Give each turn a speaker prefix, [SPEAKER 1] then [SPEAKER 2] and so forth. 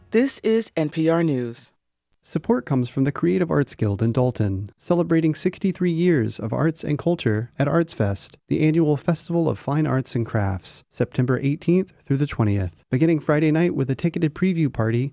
[SPEAKER 1] This is NPR News.
[SPEAKER 2] Support comes from the Creative Arts Guild in Dalton, celebrating 63 years of arts and culture at ArtsFest, the annual festival of fine arts and crafts, September 18th through the 20th. Beginning Friday night with a ticketed preview party,